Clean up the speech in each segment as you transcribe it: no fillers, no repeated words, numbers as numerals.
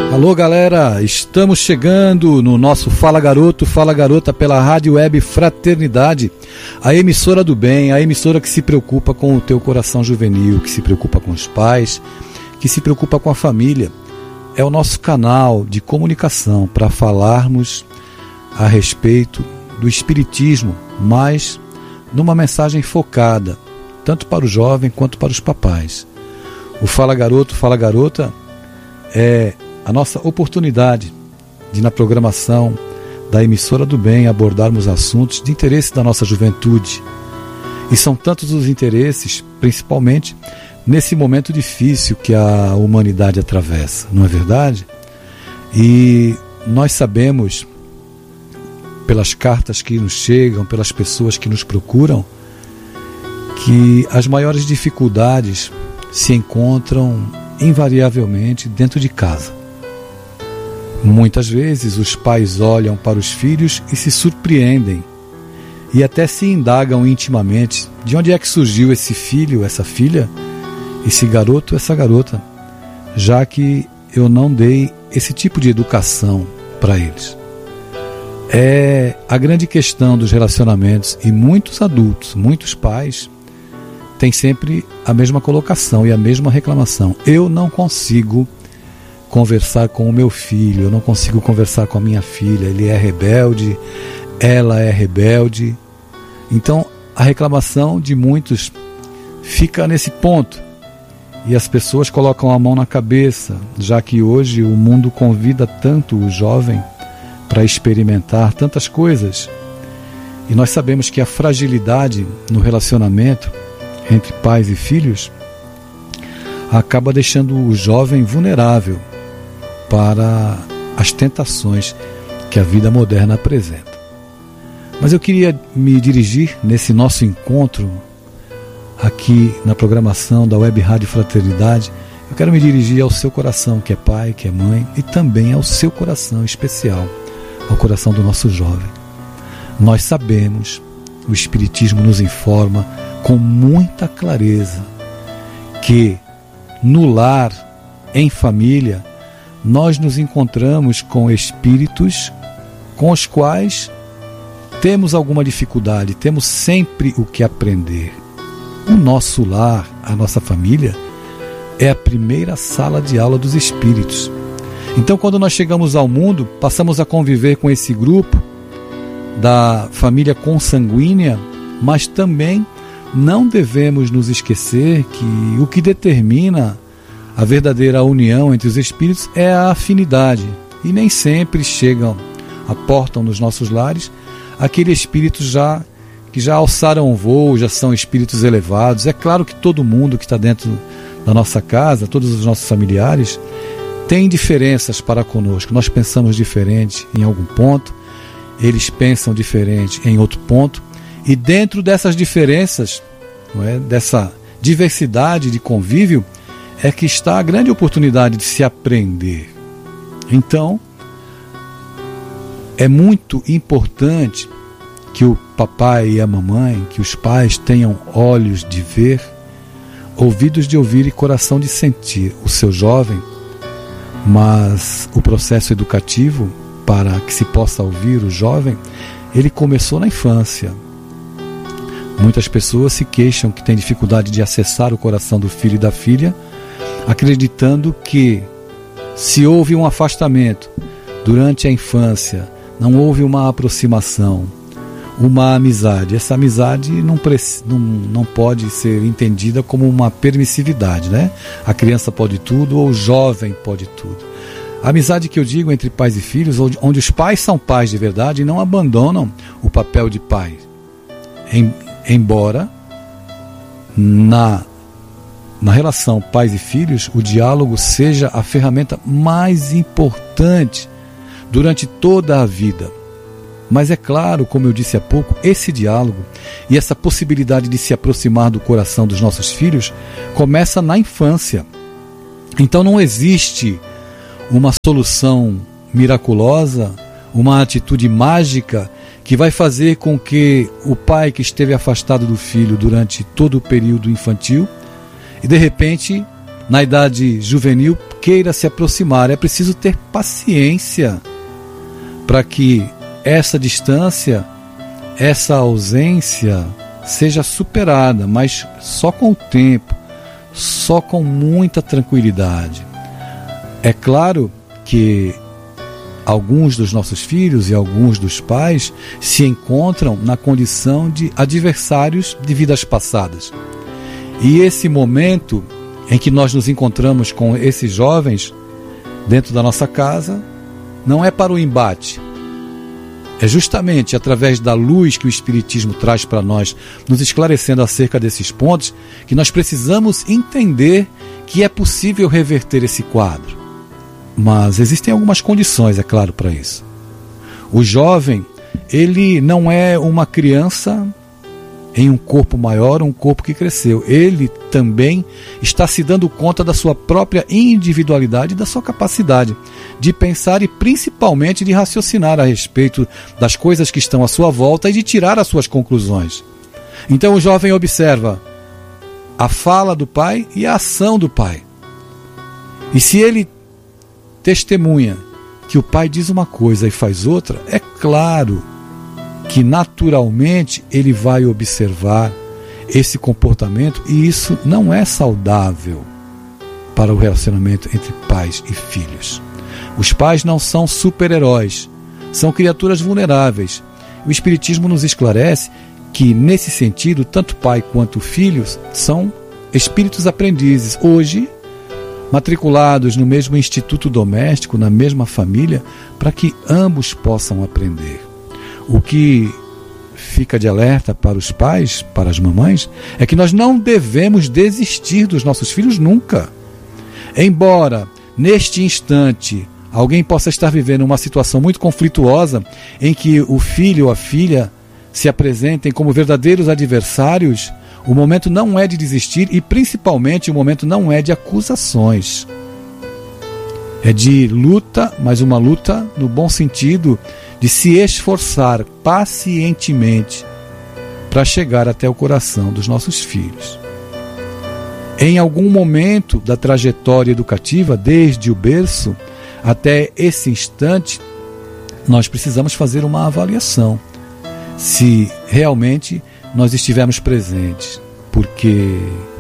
Alô galera, estamos chegando no nosso Fala Garoto, Fala Garota pela Rádio Web Fraternidade, a emissora do bem, a emissora que se preocupa com o teu coração juvenil, que se preocupa com os pais, que se preocupa com a família. É o nosso canal de comunicação para falarmos a respeito do Espiritismo, mas numa mensagem focada, tanto para o jovem quanto para os papais. O Fala Garoto, Fala Garota é a nossa oportunidade de, na programação da emissora do bem, abordarmos assuntos de interesse da nossa juventude. E são tantos os interesses, principalmente nesse momento difícil que a humanidade atravessa, não é verdade? E nós sabemos, pelas cartas que nos chegam, pelas pessoas que nos procuram, que as maiores dificuldades se encontram invariavelmente dentro de casa. Muitas vezes os pais olham para os filhos e se surpreendem e até se indagam intimamente de onde é que surgiu esse filho, essa filha, esse garoto, essa garota, já que eu não dei esse tipo de educação para eles. É a grande questão dos relacionamentos, e muitos adultos, muitos pais têm sempre a mesma colocação e a mesma reclamação: eu não consigo conversar com o meu filho, eu não consigo conversar com a minha filha, ele é rebelde, ela é rebelde. Então a reclamação de muitos fica nesse ponto, e as pessoas colocam a mão na cabeça, já que hoje o mundo convida tanto o jovem para experimentar tantas coisas, e nós sabemos que a fragilidade no relacionamento entre pais e filhos acaba deixando o jovem vulnerável para as tentações que a vida moderna apresenta. Mas eu queria me dirigir nesse nosso encontro aqui na programação da Web Rádio Fraternidade. Eu quero me dirigir ao seu coração, que é pai, que é mãe, e também ao seu coração especial, ao coração do nosso jovem. Nós sabemos, o Espiritismo nos informa com muita clareza que no lar, em família, nós nos encontramos com espíritos com os quais temos alguma dificuldade, temos sempre o que aprender. O nosso lar, a nossa família, é a primeira sala de aula dos espíritos. Então, quando nós chegamos ao mundo, passamos a conviver com esse grupo da família consanguínea, mas também não devemos nos esquecer que o que determina a verdadeira união entre os espíritos é a afinidade. E nem sempre aportam nos nossos lares aqueles espíritos que já alçaram o voo, já são espíritos elevados. É claro que todo mundo que está dentro da nossa casa, todos os nossos familiares, tem diferenças para conosco. Nós pensamos diferente em algum ponto, eles pensam diferente em outro ponto, e dentro dessas diferenças, não é, dessa diversidade de convívio, é que está a grande oportunidade de se aprender. Então, é muito importante que o papai e a mamãe, que os pais tenham olhos de ver, ouvidos de ouvir e coração de sentir o seu jovem. Mas o processo educativo, para que se possa ouvir o jovem, ele começou na infância. Muitas pessoas se queixam que têm dificuldade de acessar o coração do filho e da filha, acreditando que se houve um afastamento durante a infância, não houve uma aproximação, uma amizade. Essa amizade não pode ser entendida como uma permissividade, né? A criança pode tudo ou o jovem pode tudo. A amizade que eu digo entre pais e filhos, onde os pais são pais de verdade e não abandonam o papel de pai. Embora na relação pais e filhos, o diálogo seja a ferramenta mais importante durante toda a vida. Mas é claro, como eu disse há pouco, esse diálogo e essa possibilidade de se aproximar do coração dos nossos filhos começa na infância. Então não existe uma solução miraculosa, uma atitude mágica que vai fazer com que o pai que esteve afastado do filho durante todo o período infantil, e de repente na idade juvenil, queira se aproximar. É preciso ter paciência para que essa distância, essa ausência seja superada, mas só com o tempo, só com muita tranquilidade. É claro que alguns dos nossos filhos e alguns dos pais se encontram na condição de adversários de vidas passadas. E esse momento em que nós nos encontramos com esses jovens dentro da nossa casa não é para o embate. É justamente através da luz que o Espiritismo traz para nós, nos esclarecendo acerca desses pontos, que nós precisamos entender que é possível reverter esse quadro. Mas existem algumas condições, é claro, para isso. O jovem, ele não é uma criança em um corpo maior, um corpo que cresceu. Ele também está se dando conta da sua própria individualidade, da sua capacidade de pensar e principalmente de raciocinar a respeito das coisas que estão à sua volta e de tirar as suas conclusões. Então o jovem observa a fala do pai e a ação do pai. E se ele testemunha que o pai diz uma coisa e faz outra, é claro que naturalmente ele vai observar esse comportamento, e isso não é saudável para o relacionamento entre pais e filhos. Os pais não são super-heróis, são criaturas vulneráveis. O Espiritismo nos esclarece que, nesse sentido, tanto pai quanto filhos são espíritos aprendizes, hoje matriculados no mesmo instituto doméstico, na mesma família, para que ambos possam aprender. O que fica de alerta para os pais, para as mamães, é que nós não devemos desistir dos nossos filhos nunca. Embora, neste instante, alguém possa estar vivendo uma situação muito conflituosa, em que o filho ou a filha se apresentem como verdadeiros adversários, o momento não é de desistir e, principalmente, o momento não é de acusações. É de luta, mas uma luta no bom sentido, de se esforçar pacientemente para chegar até o coração dos nossos filhos. Em algum momento da trajetória educativa, desde o berço até esse instante, nós precisamos fazer uma avaliação se realmente nós estivermos presentes, porque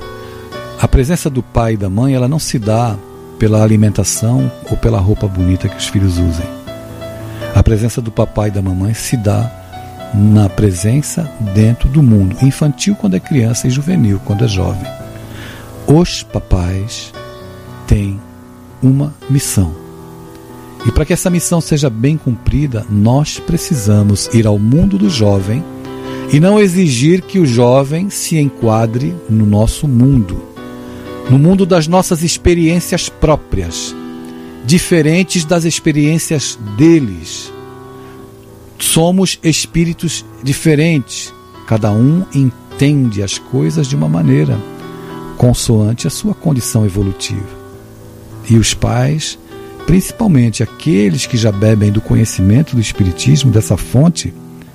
a presença do pai e da mãe, ela não se dá pela alimentação ou pela roupa bonita que os filhos usem. A presença do papai e da mamãe se dá na presença dentro do mundo infantil, quando é criança, e juvenil, quando é jovem. Os papais têm uma missão. E para que essa missão seja bem cumprida, nós precisamos ir ao mundo do jovem e não exigir que o jovem se enquadre no nosso mundo, no mundo das nossas experiências próprias, diferentes das experiências deles. Somos espíritos diferentes, cada um entende as coisas de uma maneira, consoante a sua condição evolutiva. E os pais, principalmente aqueles que já bebem do conhecimento do Espiritismo, dessa fonte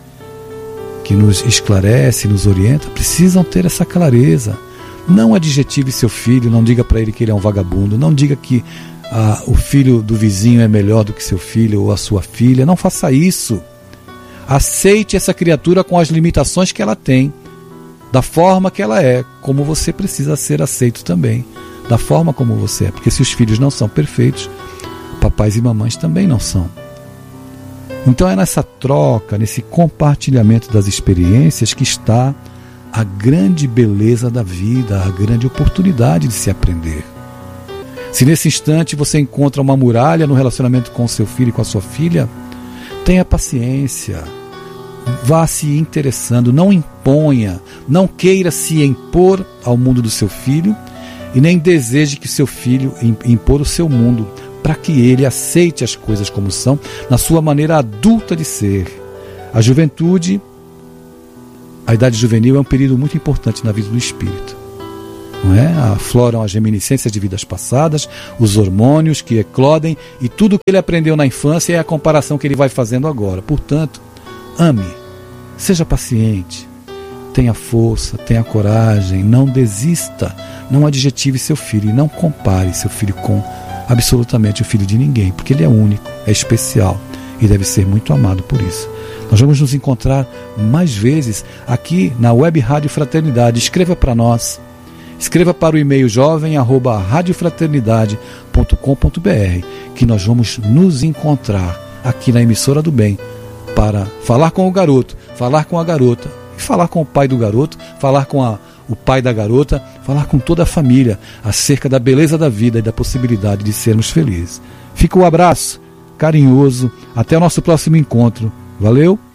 que nos esclarece, nos orienta, precisam ter essa clareza. Não adjetive seu filho, não diga para ele que ele é um vagabundo, não diga que o filho do vizinho é melhor do que seu filho ou a sua filha, não faça isso. Aceite essa criatura com as limitações que ela tem, da forma que ela é, como você precisa ser aceito também, da forma como você é, porque se os filhos não são perfeitos, papais e mamães também não são. Então é nessa troca, nesse compartilhamento das experiências que está a grande beleza da vida, a grande oportunidade de se aprender. Se nesse instante você encontra uma muralha no relacionamento com o seu filho e com a sua filha, tenha paciência, vá se interessando, não imponha, não queira se impor ao mundo do seu filho e nem deseje que seu filho impor o seu mundo, para que ele aceite as coisas como são, na sua maneira adulta de ser. A juventude, a idade juvenil é um período muito importante na vida do espírito. Não é? Afloram as reminiscências de vidas passadas, os hormônios que eclodem, e tudo que ele aprendeu na infância é a comparação que ele vai fazendo agora. Portanto, ame, seja paciente, tenha força, tenha coragem, não desista, Não adjetive seu filho e não compare seu filho com absolutamente o filho de ninguém, porque ele é único, é especial e deve ser muito amado por isso. Nós vamos nos encontrar mais vezes aqui na Web Rádio Fraternidade. Escreva para nós. Escreva para o e-mail jovem@radiofraternidade.com.br, que nós vamos nos encontrar aqui na emissora do bem para falar com o garoto, falar com a garota, falar com o pai do garoto, falar com o pai da garota, falar com toda a família acerca da beleza da vida e da possibilidade de sermos felizes. Fica um abraço carinhoso, até o nosso próximo encontro. Valeu!